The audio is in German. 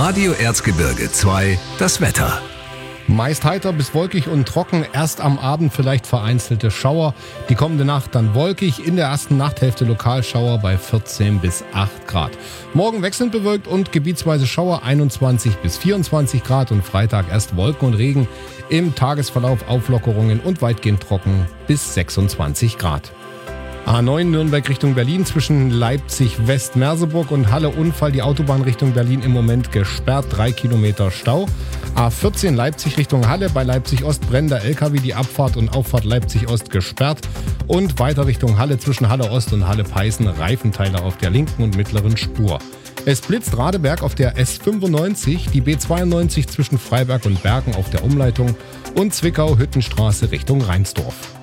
Radio Erzgebirge 2, das Wetter. Meist heiter bis wolkig und trocken, erst am Abend vielleicht vereinzelte Schauer. Die kommende Nacht dann wolkig, in der ersten Nachthälfte Lokalschauer bei 14 bis 8 Grad. Morgen wechselnd bewölkt und gebietsweise Schauer 21 bis 24 Grad und Freitag erst Wolken und Regen. Im Tagesverlauf Auflockerungen und weitgehend trocken bis 26 Grad. A9 Nürnberg Richtung Berlin zwischen Leipzig West-Merseburg und Halle Unfall. Die Autobahn Richtung Berlin im Moment gesperrt, 3 Kilometer Stau. A14 Leipzig Richtung Halle, bei Leipzig Ost brennender LKW, die Abfahrt und Auffahrt Leipzig Ost gesperrt. Und weiter Richtung Halle zwischen Halle Ost und Halle Peißen, Reifenteile auf der linken und mittleren Spur. Es blitzt Radeberg auf der S95, die B92 zwischen Freiberg und Bergen auf der Umleitung und Zwickau-Hüttenstraße Richtung Rheinsdorf.